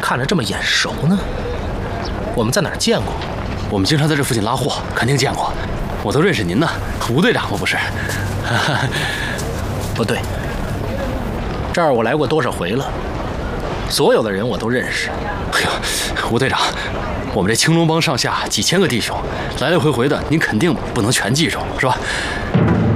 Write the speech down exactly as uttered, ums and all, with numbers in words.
看着这么眼熟呢？我们在哪儿见过？ 我们经常在这附近拉货，肯定见过。我都认识您呢，吴队长吗？不是？ 不对，这儿我来过多少回了，所有的人我都认识。 哎呦，吴队长，我们这青龙帮上下几千个弟兄，来来回回的，您肯定不能全记住，是吧？